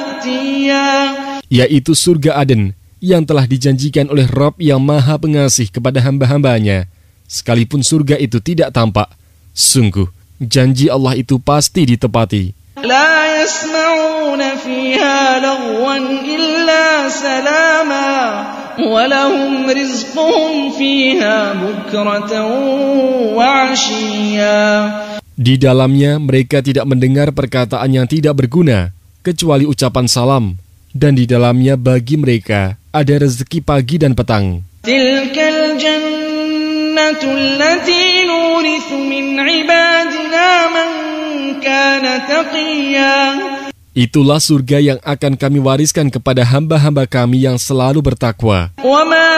مأتيا. Yaitu surga Aden yang telah dijanjikan oleh Rabb yang Maha Pengasih kepada hamba-hambanya. Sekalipun surga itu tidak tampak, sungguh janji Allah itu pasti ditepati. لا يسمعون فيها لغوا إلا سلاما ولهم رزقهم فيها بكرة وعشيا. Di dalamnya mereka tidak mendengar perkataan yang tidak berguna, kecuali ucapan salam. Dan di dalamnya bagi mereka ada rezeki pagi dan petang. تلك الجنة التي نورث من عبادنا من كان تقيا. Itulah surga yang akan kami wariskan kepada hamba-hamba kami yang selalu bertakwa. وما